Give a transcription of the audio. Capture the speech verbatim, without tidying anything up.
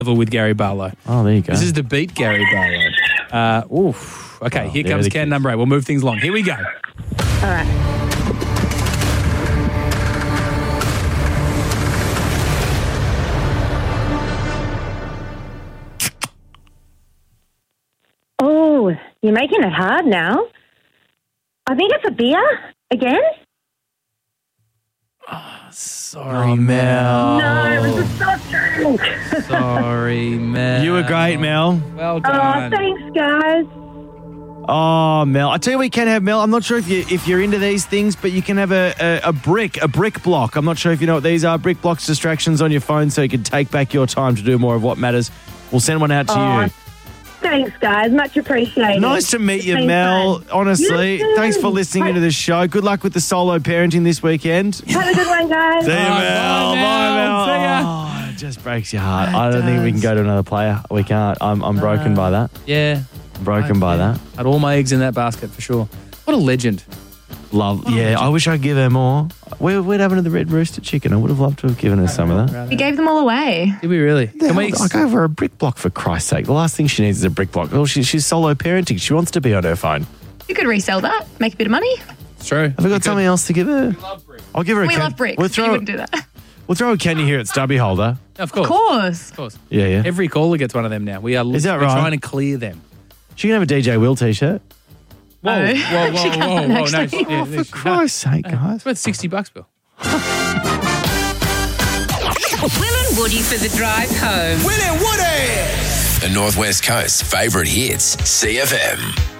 level with Gary Barlow. Oh, there you go. This is to beat Gary Barlow. Uh, oof. Okay, Oh, here there comes it can is. number eight. We'll move things along. Here we go. All right. Oh, you're making it hard now. I think it's a beer again. Sorry, Oh, Mel. No, it was a soft drink. Sorry, Mel. You were great, Mel. Well Oh, done. thanks, guys. Oh, Mel. I tell you what you can have, Mel. I'm not sure if, you, if you're into these things, but you can have a, a, a brick, a brick block. I'm not sure if you know what these are. Brick blocks, distractions on your phone so you can take back your time to do more of what matters. We'll send one out to Oh, you. Thanks, guys. Much appreciated. Nice to meet you, It's been Mel. fun. Honestly, You too. thanks for listening into this show. Good luck with the solo parenting this weekend. Have a good one, guys. See you, Bye, Mel. bye, Bye, Mel. Mel. See ya. Oh, it just breaks your heart. I don't think we can go to another player. We can't. I'm, I'm broken by that. Yeah. Broken by Yeah. that. Had all my eggs in that basket for sure. What a legend. Love. Yeah, I wish I'd give her more. Where, where'd happen to the Red Rooster chicken? I would have loved to have given her some of that. We gave them all away. Did we really? Can we? I gave her a brick block for Christ's sake. The last thing she needs is a brick block. Well, she, she's solo parenting. She wants to be on her phone. You could resell that, make a bit of money. It's true. Have we got something else to give her? I'll give her a We can- love bricks. We'll but throw, you wouldn't do that. we'll throw a candy here at Stubby Holder. Of course. Of course. Of course. Yeah, yeah. Every caller gets one of them now. We are Is that we're right? trying to clear them. She can have a D J Will t-shirt. Whoa, Oh. whoa, whoa, She whoa, can't, whoa, no, actually. yeah, Oh, for no, Christ's sake, guys. It's worth sixty bucks, Bill. Will and Woody for the drive home. Will and Woody. The Northwest Coast's favourite hits, C F M.